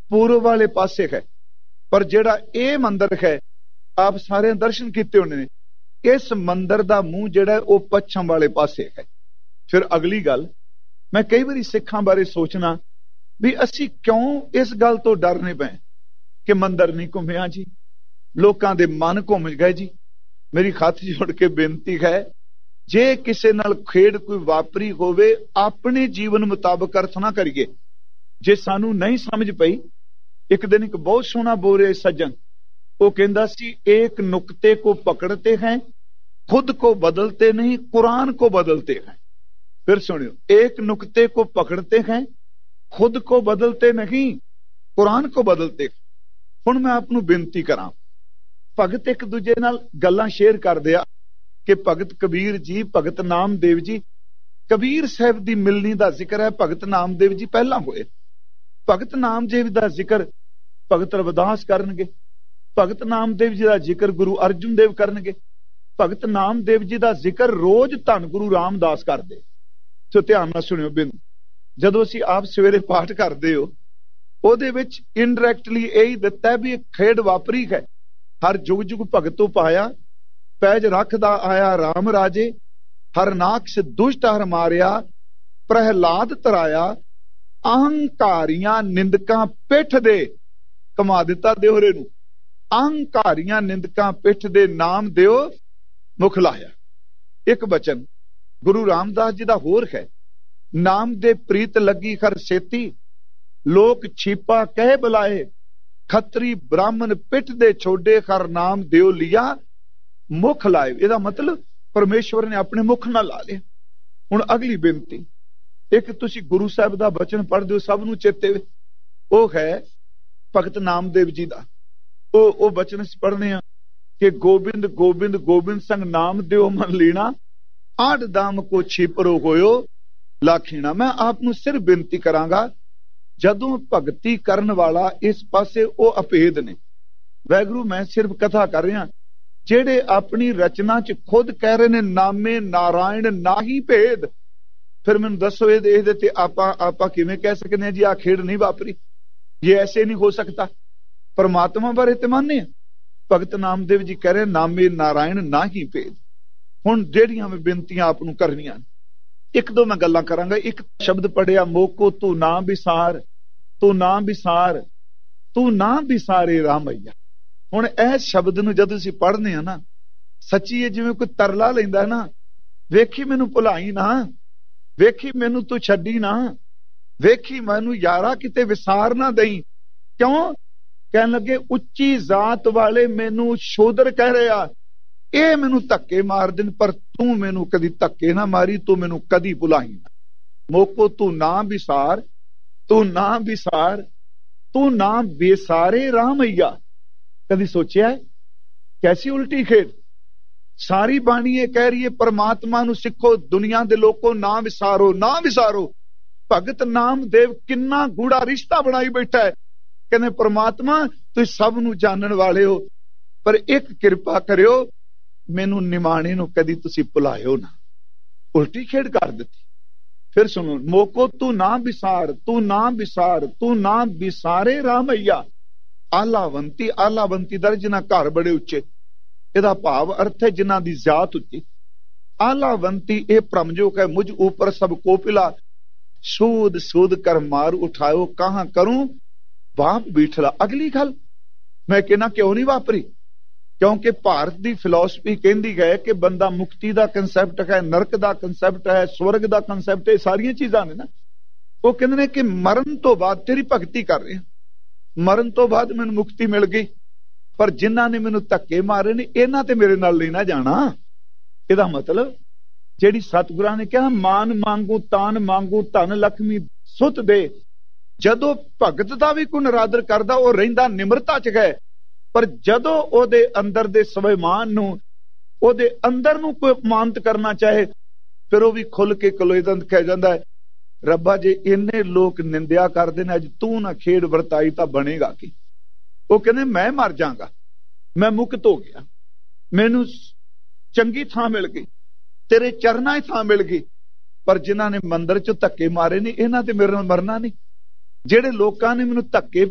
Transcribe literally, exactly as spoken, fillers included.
पूर्व वाले पासे है, पर जेड़ा ये मंदिर है आप सारे दर्शन किए होने ने, इस मंदिर का मूँह जेड़ा वो पश्चिम वाले पासे है। फिर अगली गल, मैं कई बार सिखां बारे सोचना भी असी क्यों इस गल तो डरने पे कि मंदिर नहीं घूमिया जी, लोगों के मन घूम गए जी। मेरी हथ जोड़ के बेनती है, जे किसी नाल खेड कोई वापरी होवे अपने जीवन मुताबिक अर्थ ना करिए। जे सानू नहीं समझ पई, एक दिन एक बहुत सोहना बोल रहे सज्जन, वो कहंदा सी एक नुक्ते को पकड़ते हैं, खुद को बदलते नहीं, कुरान को बदलते हैं। फिर सुनियो, एक नुक्ते को पकड़ते हैं, खुद को बदलते नहीं, कुरान को बदलते। हुण मैं आपनू बेनती करां, भगत एक दूजे नाल गल्लां शेयर कर दिया कि भगत कबीर जी, भगत नामदेव जी, कबीर साहब दी मिलनी दा जिक्र है, भगत नामदेव जी पहला होए। भगत नामदेव दा जिक्र भगत रविदास करनगे, भगत नामदेव जी दा जिक्र गुरु अर्जुन देव करनगे, भगत नामदेव जी दा जिक्र रोज धन गुरु रामदास करदे। सो ध्यान नाल सुनियो बिंद, जदों असीं आप सवेरे पाठ करदे हो ਉਹਦੇ ਵਿੱਚ ਇਨਡਾਇਰੈਕਟਲੀ ਇਹੀ ਦਿੱਤਾ ਵੀ ਖੇਡ ਵਾਪਰੀ ਹੈ। ਹਰ ਜੁਗ ਜੁਗ ਭਗਤੋ ਪਾਇਆ, ਪੈਜ ਰੱਖਦਾ ਆਇਆ ਰਾਮ ਰਾਜੇ, ਹਰ ਨਾਕਸ ਦੁਸ਼ਟ ਹਰ ਮਾਰਿਆ, ਪ੍ਰਹਿਲਾਦ ਤਰਾਇਆ, ਅਹੰਕਾਰੀਆਂ ਨਿੰਦਕਾਂ ਪਿੱਠ ਦੇ ਕਮਾ ਦਿੱਤਾ ਦਿਓਰੇ ਨੂੰ, ਅਹੰਕਾਰੀਆਂ ਨਿੰਦਕਾਂ ਪਿੱਠ ਦੇ ਨਾਮ ਦਿਓ ਮੁਖ ਲਾਇਆ। ਇੱਕ ਬਚਨ ਗੁਰੂ ਰਾਮਦਾਸ ਜੀ ਦਾ ਹੋਰ ਹੈ, ਨਾਮ ਦੇ ਪ੍ਰੀਤ ਲੱਗੀ ਹਰ ਸੇਤੀ, लोक छीपा कह बुलाए, खत्री ब्राह्मण पिठ दे छोड़े, हर नाम दियो लिया मुख लाए। इहदा मतलब परमेश्वर ने अपने मुख ना ला लिया। हुण अगली बेनती, एक तुसी गुरु साहब दा बचन पढ़दे हो, सब नूं चेते वे, वो है भगत नामदेव जी दा। ओ ओ बचन असीं पढ़ने आ कि गोबिंद गोबिंद गोबिंद संग नाम दियो मन लीना, आठ दाम को छीपरो होयो लाखीना। मैं आप नूं सिर्फ बेनती करांगा, जदों भगती करन वाला इस पासे वो अभेद ने। वैगुरु मैं सिर्फ कथा कर रहा, जेड़े अपनी रचना च खुद कह रहे ने नामे नारायण नाही भेद, फिर मैनूं दसो इहदे ते आपां आपां किवें कह सकते हैं जी आ खेड नहीं वापरी, ये ऐसे नहीं हो सकता। परमात्मा बारे ते माने भगत नामदेव जी कह रहे नामे नारायण नाही भेद। हुण जेड़ियां मैं बेनतियां आप नूं करनियां, एक दो मैं गल्लां करांगा। एक शब्द पढ़िया, मोको तू ना विसार, तू ना विसार, तू ना विसारे रामैया। हुण इस शब्द नूं जद असीं पढ़ने आ ना, सच्ची है जिवें कोई तरला लैंदा ना, वेखी मैनूं भुलाई ना, वेखी मैनूं तू छड्डी ना, वेखी मैनूं यारा किते विसार ना दई। क्यों कहण लगे उच्ची जात वाले मैनूं शोदर कह रहे आ, ਇਹ ਮੈਨੂੰ ਧੱਕੇ ਮਾਰ ਦੇਣ, ਪਰ ਤੂੰ ਮੈਨੂੰ ਕਦੀ ਧੱਕੇ ਨਾ ਮਾਰੀ, ਤੂੰ ਮੈਨੂੰ ਕਦੀ ਭੁਲਾਈ ਨਾ। ਮੋਕੋ ਤੂੰ ਨਾ ਵਿਸਾਰ, ਤੂੰ ਨਾ ਵਿਸਾਰ, ਤੂੰ ਨਾ ਵਿਸਾਰੇ ਰਾਮਈਆ। ਕਦੀ ਸੋਚਿਆ ਕੈਸੀ ਉਲਟੀ ਖੇਡ। ਸਾਰੀ ਬਾਣੀ ਇਹ ਕਹਿ ਰਹੀ ਹੈ ਪਰਮਾਤਮਾ ਨੂੰ ਸਿੱਖੋ, ਦੁਨੀਆ ਦੇ ਲੋਕੋ ਨਾ ਵਿਸਾਰੋ, ਨਾ ਵਿਸਾਰੋ। ਭਗਤ ਨਾਮਦੇਵ ਕਿੰਨਾ ਗੂੜਾ ਰਿਸ਼ਤਾ ਬਣਾਈ ਬੈਠਾ ਹੈ, ਕਹਿੰਦੇ ਪਰਮਾਤਮਾ ਤੁਸੀਂ ਸਭ ਨੂੰ ਜਾਣਨ ਵਾਲੇ ਹੋ, ਪਰ ਇੱਕ ਕਿਰਪਾ ਕਰਿਓ, मैनू निमाणे नू कदी तुसी भुलायो ना। उल्टी खेड कर दी। फिर सुनो, मोको तू ना विसार, तू ना विसार, तू ना विसारे रामैया। आलावंती, आलावंती दर जिन्हां घर बड़े उच्चे, इहदा भाव अर्थ है जिन्हां दी जात उच्ची। आलावंती ए भ्रमजोक है, मुझ ऊपर सब कोपिला, सूद सूद कर मार उठायो, कहां करूं बाप बीठला। अगली गल मैं कहना क्यों नहीं वापरी, क्योंकि भारत की फिलोसफी कहती है कि बंदा मुक्ति का कंसैप्ट है, नरक का कंसैप्ट है, स्वर्ग का कंसैप्ट है, सारिया चीजा ने ना। वो कहते हैं कि मरण तो बाद तेरी भगती कर रहे हैं, मरण तो बाद मैनू मुक्ति मिल गई, पर जिन्हां ने मैनू धक्के मारे ने इन्हां ते मेरे नाल नहीं ना जाना। इहदा मतलब जिहड़ी सतगुरां ने कहा मान मांगू तान मांगू धन लक्ष्मी सुत दे, जदों भगत का भी कोई निरादर करदा वो रहिंदा निमरता च गए, पर जदों ओदे अंदर दे स्वाभिमान नूं, ओदे अंदर नूं कोई अपमानित करना चाहे, फिर वो भी खुल के कलोईदंत कह जाता है, रब्बा जे इन्ने लोग निंदिया करते हैं, अज तू ना खेड वरताई तां बनेगा की। वो कहते मैं मर जांगा, मैं मुक्त हो गया, मैनू चंगी थां मिल गई, तेरे चरनां च थां मिल गई, पर जिन्हां ने मंदिर च धक्के मारे ने इन्हां ते मेरे नाल मरना नहीं। जिहड़े लोकां ने मैनू धक्के